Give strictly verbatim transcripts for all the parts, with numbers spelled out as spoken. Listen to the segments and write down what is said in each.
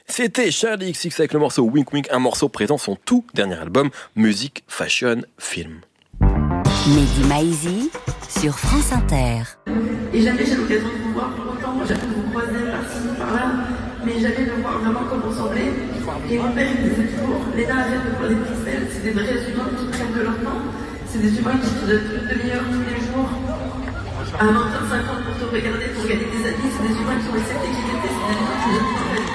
C'était Charli X C X avec le morceau Wink Wink, un morceau présent sur son tout dernier album, Music, Fashion, Film. Mehdi Maizi sur France Inter. Et jamais j'ai l'occasion de vous voir pour autant. Moi, j'avais vous croiser par-ci, par-là, mais jamais de voir vraiment comment on semblait. Et mon père, il disait toujours, Léna, arrête de voir des pixels, c'est des vrais humains qui prennent de leur temps. C'est des humains qui te donnent une demi-heure tous les jours, à vingt à cinquante pour te regarder, pour regarder tes amis. C'est des humains qui ont accepté qu'ils étaient, c'est des humains qui viennent de travailler.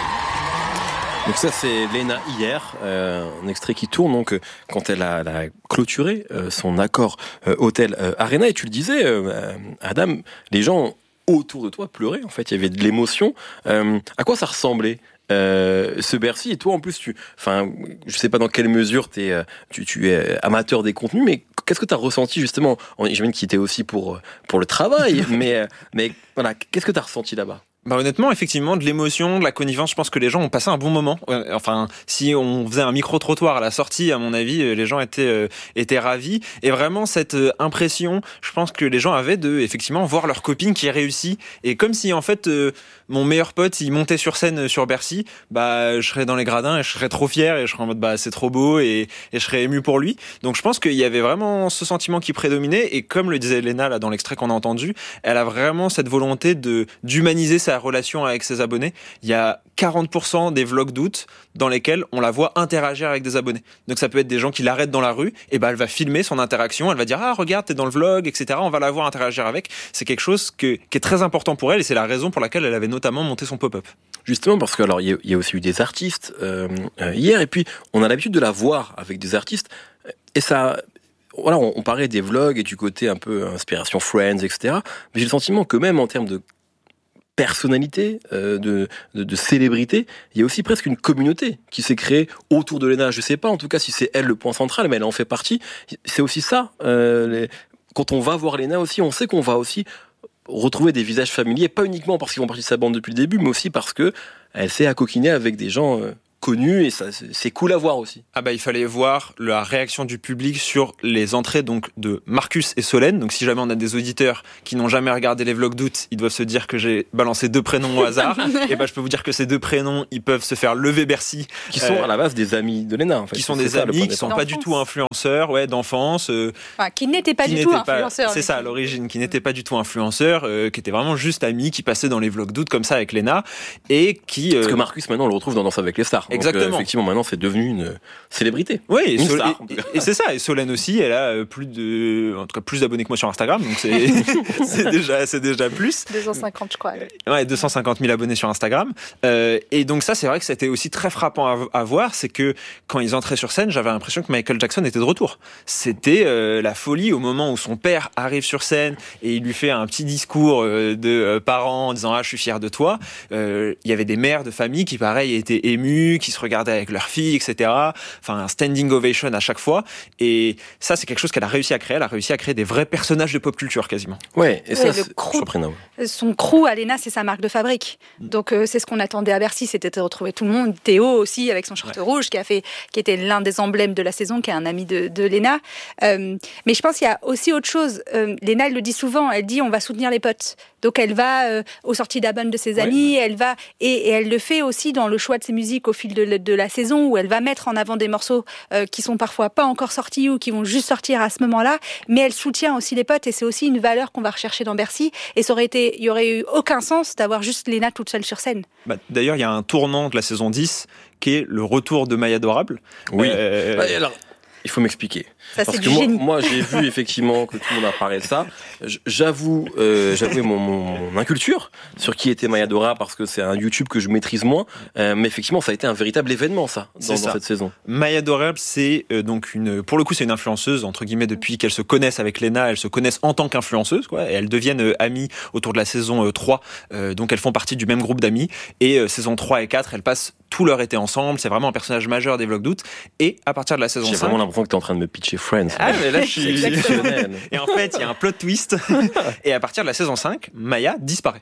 Donc ça c'est Léna hier, euh, un extrait qui tourne donc euh, quand elle a, elle a clôturé euh, son accord euh, Hôtel euh, Arena, et tu le disais euh, Adam, les gens autour de toi pleuraient en fait, il y avait de l'émotion. Euh, à quoi ça ressemblait euh, ce Bercy? Et toi en plus tu, enfin je sais pas dans quelle mesure t'es, euh, tu, tu es amateur des contenus, mais qu'est-ce que tu as ressenti justement? J'imagine qu'il était aussi pour pour le travail, mais mais voilà, qu'est-ce que tu as ressenti là-bas? Bah honnêtement, effectivement, de l'émotion, de la connivence, je pense que les gens ont passé un bon moment. Enfin, si on faisait un micro-trottoir à la sortie, à mon avis, les gens étaient euh, étaient ravis. Et vraiment, cette impression, je pense que les gens avaient de, effectivement, voir leur copine qui réussit. Et comme si, en fait, euh, mon meilleur pote, il montait sur scène sur Bercy, bah, je serais dans les gradins et je serais trop fier et je serais en mode, bah, c'est trop beau et, et je serais ému pour lui. Donc, je pense qu'il y avait vraiment ce sentiment qui prédominait. Et comme le disait Léna, là, dans l'extrait qu'on a entendu, elle a vraiment cette volonté de, d'humaniser sa relation avec ses abonnés. Il y a quarante pour cent des vlogs d'août dans lesquels on la voit interagir avec des abonnés. Donc ça peut être des gens qui l'arrêtent dans la rue, et ben elle va filmer son interaction, elle va dire ah regarde t'es dans le vlog, et cetera. On va la voir interagir avec. C'est quelque chose que, qui est très important pour elle, et c'est la raison pour laquelle elle avait notamment monté son pop-up. Justement parce que alors il y, y a aussi eu des artistes euh, euh, hier, et puis on a l'habitude de la voir avec des artistes, et ça. Voilà, on, on parlait des vlogs et du côté un peu inspiration Friends, et cetera. Mais j'ai le sentiment que même en termes de personnalité, euh, de, de, de célébrité, il y a aussi presque une communauté qui s'est créée autour de Léna. Je sais pas, en tout cas, si c'est elle le point central, mais elle en fait partie. C'est aussi ça. Euh, les... Quand on va voir Léna aussi, on sait qu'on va aussi retrouver des visages familiers, pas uniquement parce qu'ils font partie de sa bande depuis le début, mais aussi parce que elle s'est accoquinée avec des gens euh, connus, et ça, c'est cool à voir aussi. Ah bah il fallait voir la réaction du public sur les entrées donc de Marcus et Solène. Donc si jamais on a des auditeurs qui n'ont jamais regardé les vlogs d'août, ils doivent se dire que j'ai balancé deux prénoms au hasard. Et bah je peux vous dire que ces deux prénoms, ils peuvent se faire lever Bercy. Qui sont euh, à la base des amis de Léna en fait. Qui sont des ça, amis, qui sont pas du tout influenceurs, ouais, d'enfance. Euh, enfin, qui n'étaient pas qui du tout influenceurs. C'est ça à l'origine, qui n'étaient pas du tout influenceurs, euh, qui étaient vraiment juste amis, qui passaient dans les vlogs d'août comme ça avec Léna, et qui. Euh... Parce que Marcus maintenant on le retrouve dans Danse avec les stars. Exactement. Donc, euh, effectivement maintenant c'est devenu une célébrité. Oui, et, une Sol- star, et, et c'est ça. Et Solène aussi, elle a plus de, en tout cas plus d'abonnés que moi sur Instagram, donc c'est, c'est déjà, c'est déjà plus. deux cent cinquante, je crois. Ouais, deux cent cinquante mille abonnés sur Instagram. Euh, et donc ça, c'est vrai que c'était aussi très frappant à, à voir, c'est que quand ils entraient sur scène, j'avais l'impression que Michael Jackson était de retour. C'était euh, la folie au moment où son père arrive sur scène et il lui fait un petit discours euh, de euh, parents en disant ah je suis fier de toi. Euh, il y avait des mères de famille qui pareil étaient émues, qui se regardaient avec leur fille, et cetera. Enfin, un standing ovation à chaque fois. Et ça, c'est quelque chose qu'elle a réussi à créer. Elle a réussi à créer des vrais personnages de pop culture, quasiment. Ouais, et ça, ouais, c'est... le crew, ouais. Son crew à Léna, c'est sa marque de fabrique. Donc, euh, c'est ce qu'on attendait à Bercy, c'était de retrouver tout le monde. Théo aussi, avec son short ouais. rouge, qui a fait, qui était l'un des emblèmes de la saison, qui est un ami de, de Léna. Euh, mais je pense qu'il y a aussi autre chose. Euh, Léna, elle le dit souvent, elle dit on va soutenir les potes. Donc, elle va euh, aux sorties d'Abonne de ses amis, ouais. elle va, et, et elle le fait aussi dans le choix de ses musiques au fil de, de la saison, où elle va mettre en avant des morceaux euh, qui sont parfois pas encore sortis ou qui vont juste sortir à ce moment-là, mais elle soutient aussi les potes, et c'est aussi une valeur qu'on va rechercher dans Bercy, et ça aurait été, il y aurait eu aucun sens d'avoir juste Léna toute seule sur scène. Bah, d'ailleurs, il y a un tournant de la saison dix qui est le retour de Maya Adorable. Oui. Euh... Bah, alors, il faut m'expliquer. Ça, Parce c'est que du moi, génie. moi, j'ai vu effectivement que tout le monde a parlé de ça. J'avoue, euh, j'avoue mon, mon, mon inculture sur qui était Maya Dora, parce que c'est un YouTube que je maîtrise moins. Euh, mais effectivement, ça a été un véritable événement, ça, dans, dans cette saison. Maya Dora, c'est euh, donc une, pour le coup, c'est une influenceuse entre guillemets depuis qu'elles se connaissent avec Léna. Elles se connaissent en tant qu'influenceuses, quoi. Et elles deviennent euh, amies autour de la saison euh, trois. Euh, donc elles font partie du même groupe d'amis. Et euh, saison trois et quatre, elles passent tout leur été ensemble. C'est vraiment un personnage majeur des vlogs d'août. Et à partir de la saison J'ai cinq, vraiment l'impression que t'es en train de me pitcher Friends. Ah, mais là, je suis exceptionnel. Et en fait, il y a un plot twist. Et à partir de la saison cinq, Maya disparaît.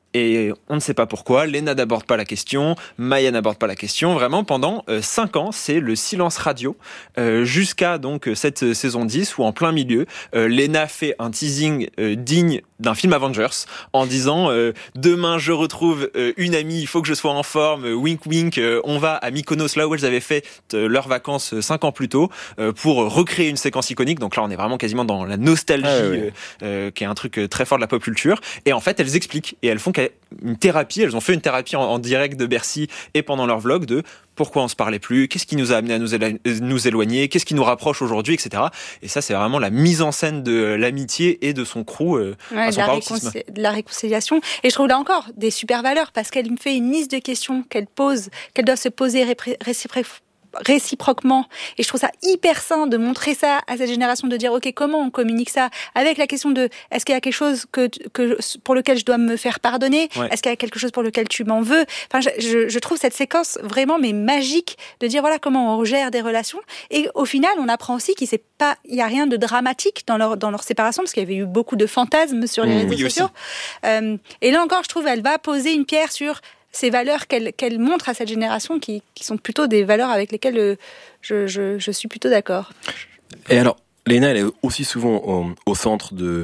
Et on ne sait pas pourquoi, Léna n'aborde pas la question, Maya n'aborde pas la question. Vraiment, pendant euh, cinq ans, c'est le silence radio, euh, jusqu'à donc cette saison dix, où en plein milieu, euh, Léna fait un teasing euh, digne d'un film Avengers en disant euh, demain je retrouve euh, une amie, il faut que je sois en forme, euh, wink wink, euh, on va à Mykonos, là où elles avaient fait euh, leurs vacances euh, cinq ans plus tôt, euh, pour recréer une séquence iconique. Donc là on est vraiment quasiment dans la nostalgie, ah, oui. euh, euh, qui est un truc très fort de la pop culture. Et en fait elles expliquent et elles font une thérapie, elles ont fait une thérapie en, en direct de Bercy et pendant leur vlog de pourquoi on se parlait plus, qu'est-ce qui nous a amené à nous, éla- nous éloigner, qu'est-ce qui nous rapproche aujourd'hui, et cetera. Et ça, c'est vraiment la mise en scène de l'amitié et de son crew euh, ouais, à son de, la paroxysme. réconci- de la réconciliation. Et je trouve là encore des super valeurs parce qu'elle me fait une liste de questions qu'elle pose, qu'elle doit se poser répré- récipré- réciproquement. Et je trouve ça hyper sain de montrer ça à cette génération, de dire ok, comment on communique ça avec la question de est-ce qu'il y a quelque chose que, que pour lequel je dois me faire pardonner, ouais. Est-ce qu'il y a quelque chose pour lequel tu m'en veux. Enfin, je, je, je trouve cette séquence vraiment mais magique de dire voilà comment on gère des relations. Et au final, on apprend aussi qu'il c'est pas, il y a rien de dramatique dans leur dans leur séparation parce qu'il y avait eu beaucoup de fantasmes sur les mmh, réseaux oui, sociaux. Euh, et là encore, je trouve elle va poser une pierre sur ces valeurs qu'elle, qu'elle montre à cette génération qui, qui sont plutôt des valeurs avec lesquelles euh, je, je, je suis plutôt d'accord. Et alors, Léna, elle est aussi souvent au, au centre de,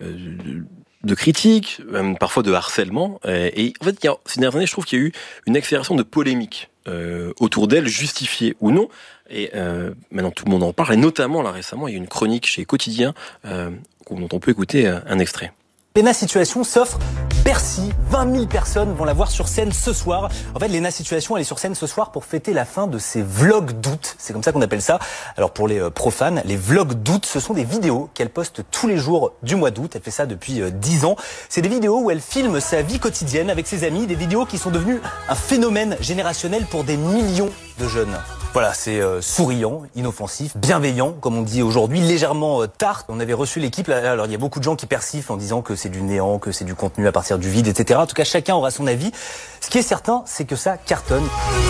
de, de critiques, même parfois de harcèlement. Et en fait, il y a, ces dernières années, je trouve qu'il y a eu une accélération de polémiques euh, autour d'elle, justifiée ou non. Et euh, maintenant, tout le monde en parle. Et notamment, là, récemment, il y a eu une chronique chez Quotidien euh, dont on peut écouter un extrait. Léna Situation s'offre Bercy. vingt mille personnes vont la voir sur scène ce soir. En fait, Léna Situation, elle est sur scène ce soir pour fêter la fin de ses vlogs d'août. C'est comme ça qu'on appelle ça. Alors pour les profanes, les vlogs d'août, ce sont des vidéos qu'elle poste tous les jours du mois d'août. Elle fait ça depuis dix ans. C'est des vidéos où elle filme sa vie quotidienne avec ses amis. Des vidéos qui sont devenues un phénomène générationnel pour des millions de jeunes. Voilà, c'est euh, souriant, inoffensif, bienveillant, comme on dit aujourd'hui, légèrement euh, tarte. On avait reçu l'équipe, là, alors il y a beaucoup de gens qui persiflent en disant que c'est du néant, que c'est du contenu à partir du vide, et cetera. En tout cas, chacun aura son avis. Ce qui est certain, c'est que ça cartonne.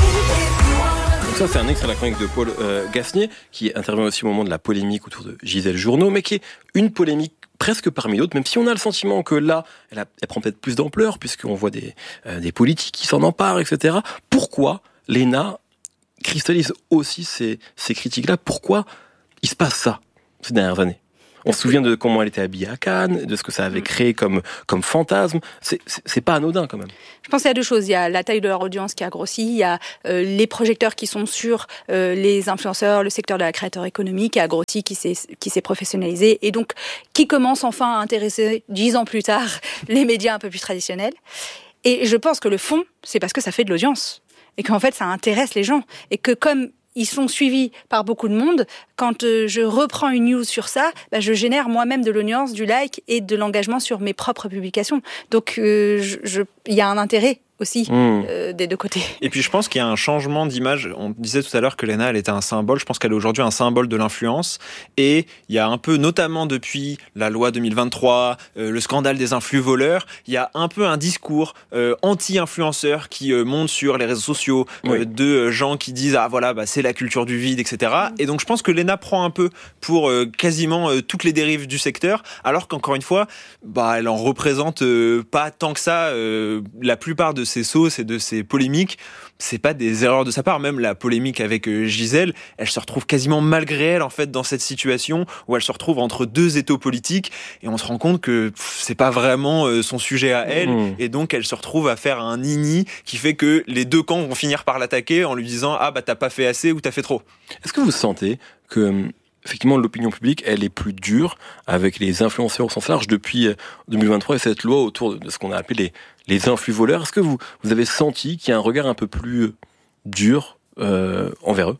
Donc ça, c'est un extrait de la chronique de Paul euh, Gasnier, qui intervient aussi au moment de la polémique autour de Gisèle Jourdneau, mais qui est une polémique presque parmi d'autres, même si on a le sentiment que là, elle, a, elle prend peut-être plus d'ampleur, puisqu'on voit des, euh, des politiques qui s'en emparent, et cetera. Pourquoi Léna cristallise aussi ces, ces critiques-là? Pourquoi il se passe ça ces dernières années? On se souvient de comment elle était habillée à Cannes, de ce que ça avait créé comme, comme fantasme. C'est, c'est, c'est pas anodin quand même. Je pense qu'il y a deux choses. Il y a la taille de leur audience qui a grossi, il y a euh, les projecteurs qui sont sur euh, les influenceurs, le secteur de la créateur économique qui a grossi, qui s'est, qui s'est professionnalisé et donc qui commence enfin à intéresser, dix ans plus tard, les médias un peu plus traditionnels. Et je pense que le fond, c'est parce que ça fait de l'audience. Et qu'en fait, ça intéresse les gens. Et que comme ils sont suivis par beaucoup de monde, quand euh, je reprends une news sur ça, bah, je génère moi-même de l'audience, du like et de l'engagement sur mes propres publications. Donc, euh, je, je, il y a un intérêt aussi mmh. euh, des deux côtés. Et puis je pense qu'il y a un changement d'image. On disait tout à l'heure que Léna, elle était un symbole. Je pense qu'elle est aujourd'hui un symbole de l'influence. Et il y a un peu, notamment depuis la loi deux mille vingt-trois, euh, le scandale des influx voleurs, il y a un peu un discours euh, anti-influenceur qui euh, monte sur les réseaux sociaux euh, oui. de euh, gens qui disent ah voilà bah, c'est la culture du vide, et cetera. Mmh. Et donc je pense que Léna prend un peu pour euh, quasiment euh, toutes les dérives du secteur, alors qu'encore une fois, bah elle en représente euh, pas tant que ça. Euh, la plupart de ces sauces et de ces polémiques, c'est pas des erreurs de sa part. Même la polémique avec Gisèle, elle se retrouve quasiment malgré elle en fait dans cette situation où elle se retrouve entre deux étaux politiques et on se rend compte que pff, c'est pas vraiment euh, son sujet à elle mmh. et donc elle se retrouve à faire un nini qui fait que les deux camps vont finir par l'attaquer en lui disant ah bah t'as pas fait assez ou t'as fait trop. Est-ce que vous sentez que effectivement, l'opinion publique, elle est plus dure avec les influenceurs au sens large depuis deux mille vingt-trois et cette loi autour de ce qu'on a appelé les, les influx voleurs. Est-ce que vous, vous avez senti qu'il y a un regard un peu plus dur euh, envers eux?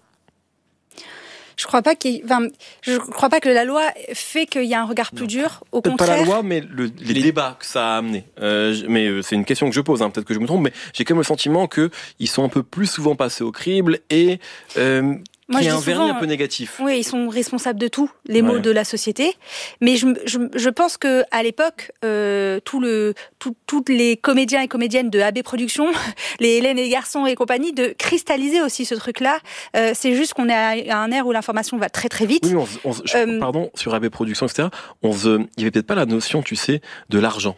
Je crois pas qu'il, enfin, je crois pas que la loi fait qu'il y a un regard plus non. dur. Au peut-être contraire. Pas la loi, mais le, les, les débats que ça a amené. Euh, mais c'est une question que je pose. Hein, peut-être que je me trompe, mais j'ai quand même le sentiment que ils sont un peu plus souvent passés au crible et euh, Moi, il y a un vernis souvent, un peu négatif. Oui, ils sont responsables de tout, les maux ouais. de la société. Mais je, je, je pense que à l'époque, euh, tout le, tout, toutes les comédiens et comédiennes de A B Productions, les Hélène et les garçons et compagnie, de cristalliser aussi ce truc-là. Euh, c'est juste qu'on est à un ère où l'information va très très vite. Oui, mais on, on, je, euh, pardon, sur A B Productions, et cetera. On se, il y avait peut-être pas la notion, tu sais, de l'argent.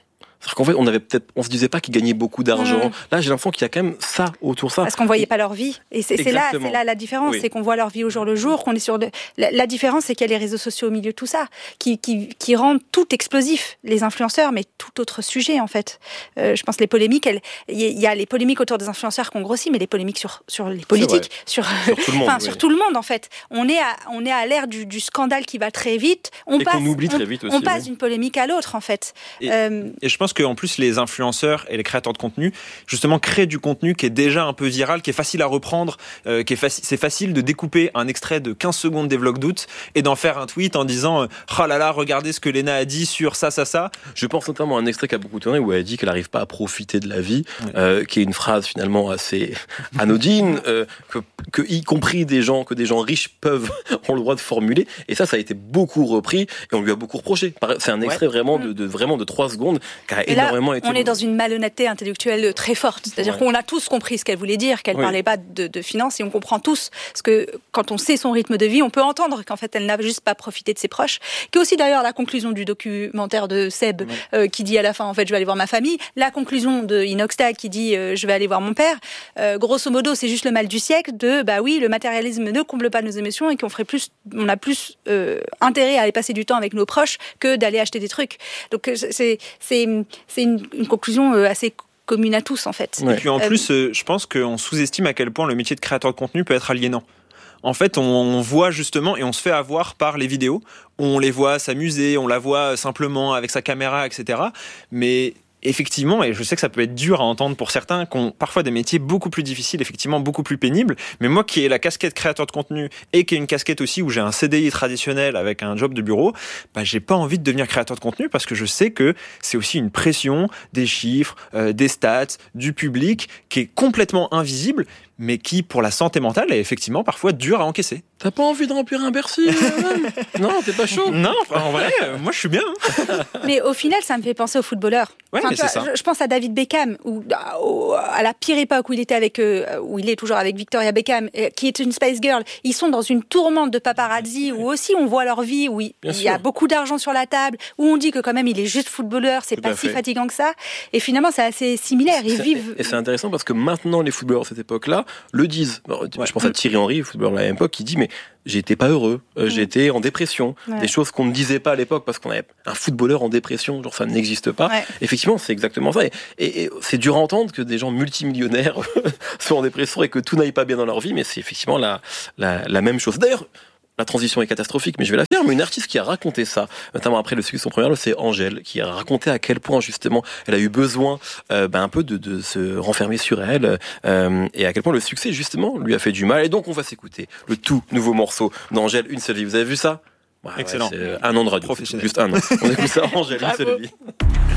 C'est-à-dire qu'en fait, on avait peut-être, on se disait pas qu'ils gagnaient beaucoup d'argent. Mmh. Là, j'ai l'impression qu'il y a quand même ça autour de ça. Parce qu'on voyait pas leur vie. Et c'est, c'est là, c'est là la différence, oui. c'est qu'on voit leur vie au jour le jour, qu'on est sur le... la, la différence, c'est qu'il y a les réseaux sociaux au milieu de tout ça, qui, qui, qui rendent tout explosif. Les influenceurs, mais tout autre sujet, en fait. Euh, je pense les polémiques, il y a les polémiques autour des influenceurs qu'on grossit, mais les polémiques sur, sur les politiques, sur, sur, tout le monde, enfin, oui. sur tout le monde, en fait. On est à, on est à l'ère du, du scandale qui va très vite. On et passe, qu'on oublie on, très vite aussi. on passe oui. d'une polémique à l'autre, en fait. Et, euh, et je pense qu'en plus, les influenceurs et les créateurs de contenu, justement, créent du contenu qui est déjà un peu viral, qui est facile à reprendre, euh, qui est faci- c'est facile de découper un extrait de quinze secondes des vlogs d'août et d'en faire un tweet en disant « Oh là là, regardez ce que Léna a dit sur ça, ça, ça ». Je pense notamment à un extrait qui a beaucoup tourné où elle dit qu'elle n'arrive pas à profiter de la vie, oui. euh, qui est une phrase finalement assez anodine, euh, que, que y compris des gens, que des gens riches peuvent, ont le droit de formuler. Et ça, ça a été beaucoup repris et on lui a beaucoup reproché. C'est un extrait ouais. vraiment, de, de, vraiment de trois secondes qui a et là, énormément été... on est dans une malhonnêteté intellectuelle très forte. C'est-à-dire ouais. qu'on a tous compris ce qu'elle voulait dire, qu'elle ne oui. parlait pas de, de finances et on comprend tous. Parce que quand on sait son rythme de vie, on peut entendre qu'en fait, elle n'a juste pas profité de ses proches. Qui est aussi d'ailleurs la conclusion du documentaire de Seb, ouais. euh, qui dit à la fin, en fait, je vais aller voir ma famille. La conclusion de Inoxtag qui dit, euh, je vais aller voir mon père. Euh, grosso modo, c'est juste le mal du siècle de, bah oui, le matérialisme ne comble pas nos émotions et qu'on ferait plus, on a plus euh, intérêt à aller passer du temps avec nos proches que d'aller acheter des trucs. Donc, c'est, c'est, c'est une, une conclusion assez commune à tous, en fait. Ouais. Et puis en euh, plus, euh, je pense qu'on sous-estime à quel point le métier de créateur de contenu peut être aliénant. En fait, on voit justement, et on se fait avoir par les vidéos, on les voit s'amuser, on la voit simplement avec sa caméra, et cetera. Mais effectivement, et je sais que ça peut être dur à entendre pour certains, qui ont parfois des métiers beaucoup plus difficiles, effectivement beaucoup plus pénibles, mais moi qui ai la casquette créateur de contenu et qui ai une casquette aussi où j'ai un C D I traditionnel avec un job de bureau, bah, j'ai pas envie de devenir créateur de contenu parce que je sais que c'est aussi une pression des chiffres, euh, des stats, du public qui est complètement invisible, mais qui, pour la santé mentale, est effectivement parfois dur à encaisser. T'as pas envie de remplir un Bercy euh, Non, t'es pas chaud. Non, en vrai, euh, moi je suis bien. Mais au final, ça me fait penser aux footballeurs. Ouais, enfin, mais c'est ça. Je, je pense à David Beckham, où, à la pire époque où il était avec, euh, où il est toujours avec Victoria Beckham, qui est une Spice Girl. Ils sont dans une tourmente de paparazzi où aussi on voit leur vie, où il, il y a beaucoup d'argent sur la table, où on dit que quand même il est juste footballeur, c'est Tout pas si fait. fatigant que ça. Et finalement, c'est assez similaire. Ils c'est, vivent. Et c'est intéressant parce que maintenant, les footballeurs de cette époque-là le disent. Alors, ouais. Je pense à Thierry Henry, footballeur de la même époque, qui dit mais j'étais pas heureux, euh, mmh. j'étais en dépression. Ouais. Des choses qu'on ne disait pas à l'époque parce qu'on avait un footballeur en dépression, genre ça n'existe pas. Ouais. Effectivement, c'est exactement ça. Et, et, et c'est dur à entendre que des gens multimillionnaires soient en dépression et que tout n'aille pas bien dans leur vie, mais c'est effectivement la, la, la même chose. D'ailleurs, la transition est catastrophique, mais je vais la faire. Mais une artiste qui a raconté ça, notamment après le succès de son premier album, c'est Angèle, qui a raconté à quel point justement elle a eu besoin euh, ben, un peu de, de se renfermer sur elle euh, et à quel point le succès justement lui a fait du mal. Et donc on va s'écouter le tout nouveau morceau d'Angèle, Une seule vie. Vous avez vu ça? Ouais, excellent. Ouais, c'est un an de radio, juste un an. On écoute ça, Angèle, Une seule vie.